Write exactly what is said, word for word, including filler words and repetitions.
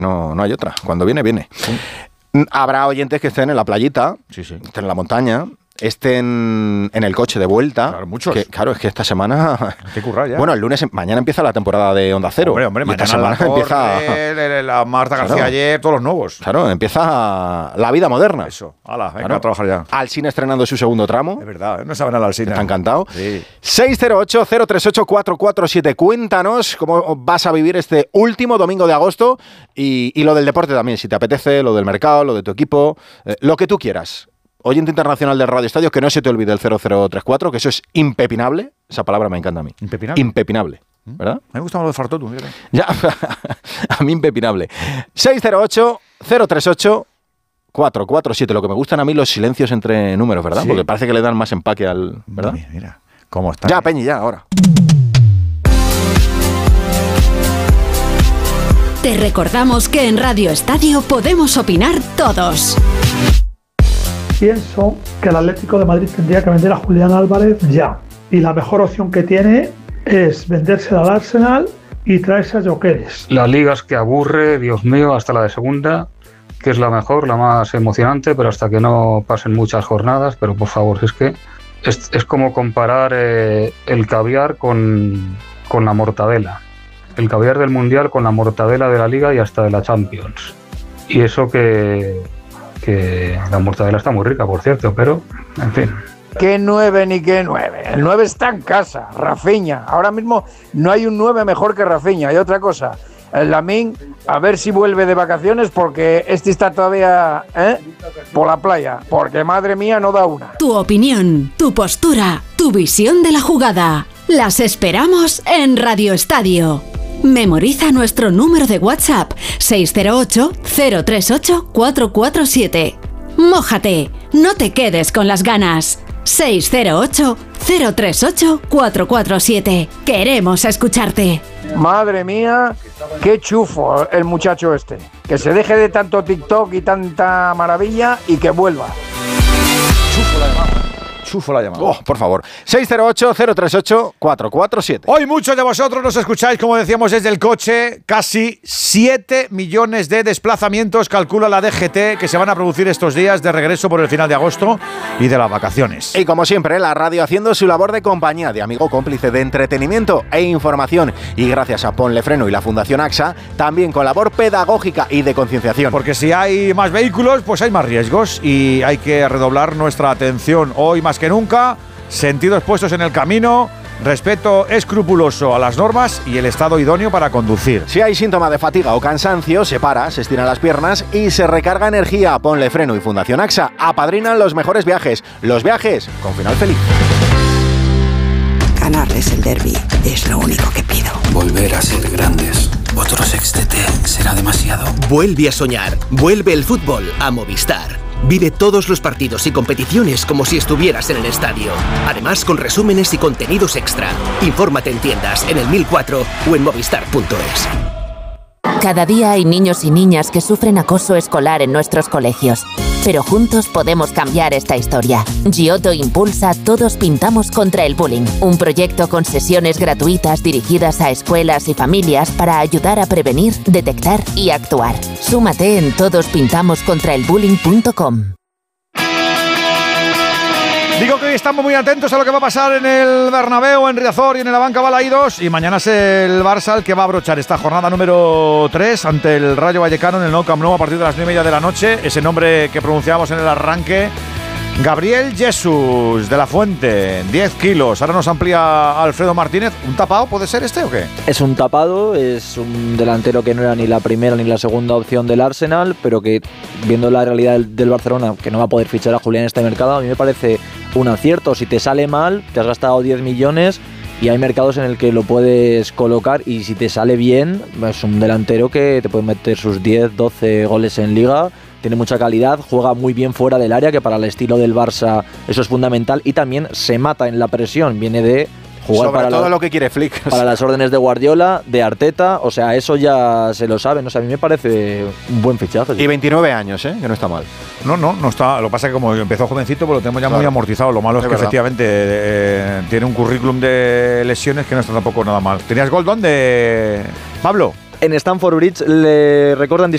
No, no hay otra. Cuando viene, viene. Sí. Habrá oyentes que estén en la playita, sí, sí. estén en la montaña, estén en el coche de vuelta. Claro, muchos. Que, claro, es que esta semana... Hay que currar ya. Bueno, el lunes, mañana empieza la temporada de Onda Cero. Hombre, hombre, mañana esta semana la empieza... La Marta García claro. ayer, todos los nuevos. Claro, empieza la vida moderna. Eso, hala, venga claro. a trabajar ya. Alsina estrenando su segundo tramo. Es verdad, no saben a la Alsina. Está encantado. Sí. seis cero ocho, cero tres ocho, cuatro cuatro siete. Cuéntanos cómo vas a vivir este último domingo de agosto y, y lo del deporte también, si te apetece, lo del mercado, lo de tu equipo, eh, lo que tú quieras. Oyente internacional del Radio Estadio, que no se te olvide el cero cero tres cuatro, que eso es impepinable. Esa palabra me encanta a mí. ¿Impepinable? Impepinable, ¿verdad? A mí me gusta más lo de Fartotu. Ya, a mí impepinable. seis cero ocho, cero tres ocho, cuatro cuatro siete. Lo que me gustan a mí los silencios entre números, ¿verdad? Sí. Porque parece que le dan más empaque al... ¿verdad? Mira, mira. ¿Cómo está? Ya, Peñi, ya, ahora. Te recordamos que en Radio Estadio podemos opinar todos. Pienso que el Atlético de Madrid tendría que vender a Julián Álvarez ya. Y la mejor opción que tiene es venderse al Arsenal y traerse a Gyökeres. La liga es que aburre, Dios mío, hasta la de segunda, que es la mejor, la más emocionante, pero hasta que no pasen muchas jornadas. Pero por favor, es que es, es como comparar eh, el caviar con, con la mortadela. El caviar del Mundial con la mortadela de la Liga y hasta de la Champions. Y eso que... que la mortadela está muy rica, por cierto, pero, en fin. ¿Qué nueve ni qué nueve? El nueve está en casa, Rafinha. Ahora mismo no hay un nueve mejor que Rafinha. Y otra cosa, el Lamine, a ver si vuelve de vacaciones porque este está todavía ¿eh? por la playa. Porque, madre mía, no da una. Tu opinión, tu postura, tu visión de la jugada. Las esperamos en Radio Estadio. Memoriza nuestro número de WhatsApp seis cero ocho, cero tres ocho, cuatro cuatro siete. Mójate, no te quedes con las ganas. seis cero ocho, cero tres ocho, cuatro cuatro siete. Queremos escucharte. Madre mía, qué chufo el muchacho este. Que se deje de tanto TikTok y tanta maravilla y que vuelva. Chufo la llamada. Chufo la llamada. Oh, por favor. seis cero ocho, cero tres ocho, cuatro cuatro siete. Hoy muchos de vosotros nos escucháis, como decíamos, desde el coche. Casi siete millones de desplazamientos calcula la D G T que se van a producir estos días de regreso por el final de agosto y de las vacaciones. Y como siempre, la radio haciendo su labor de compañía, de amigo cómplice de entretenimiento e información. Y gracias a Ponle Freno y la Fundación AXA, también con labor pedagógica y de concienciación. Porque si hay más vehículos, pues hay más riesgos y hay que redoblar nuestra atención hoy más que nunca, sentidos puestos en el camino, respeto escrupuloso a las normas y el estado idóneo para conducir. Si hay síntoma de fatiga o cansancio, se para, se estiran las piernas y se recarga energía. Ponle Freno y Fundación AXA apadrinan los mejores viajes, los viajes con final feliz. Ganarles el derbi es lo único que pido. Volver a ser grandes. Otro sextete será demasiado. Vuelve a soñar. Vuelve el fútbol a Movistar. Vive todos los partidos y competiciones como si estuvieras en el estadio. Además, con resúmenes y contenidos extra. Infórmate en tiendas, en el mil cuatro o en movistar punto es. Cada día hay niños y niñas que sufren acoso escolar en nuestros colegios. Pero juntos podemos cambiar esta historia. Giotto impulsa Todos Pintamos contra el Bullying, un proyecto con sesiones gratuitas dirigidas a escuelas y familias para ayudar a prevenir, detectar y actuar. Súmate en todos pintamos contra el bullying punto com. Digo que hoy estamos muy atentos a lo que va a pasar en el Bernabéu, en Riazor y en la Banca Balaídos. Y mañana es el Barça el que va a abrochar esta jornada número tres ante el Rayo Vallecano en el Nou Camp Nou a partir de las nueve y media de la noche. Ese nombre que pronunciábamos en el arranque, Gabriel Jesús de la Fuente, diez kilos. Ahora nos amplía Alfredo Martínez. ¿Un tapado puede ser este o qué? Es un tapado, es un delantero que no era ni la primera ni la segunda opción del Arsenal, pero que, viendo la realidad del, del Barcelona, que no va a poder fichar a Julián en este mercado, a mí me parece un acierto. Si te sale mal, te has gastado diez millones y hay mercados en el que lo puedes colocar, y si te sale bien, es un delantero que te puede meter sus diez, doce goles en Liga. Tiene mucha calidad, juega muy bien fuera del área, que para el estilo del Barça eso es fundamental, y también se mata en la presión, viene de jugar sobre para todo la, lo que quiere Flick, para las órdenes de Guardiola, de Arteta, o sea, eso ya se lo saben. O sea, a mí me parece un buen fichaje. Y veintinueve años, ¿eh? Que no está mal. No, no, no está. Lo que pasa es que como empezó jovencito, pues lo tenemos ya claro, muy amortizado. Lo malo es, es que verdad. efectivamente eh, tiene un currículum de lesiones que no está tampoco nada mal. ¿Tenías gol dónde, Pablo? En Stamford Bridge le recordan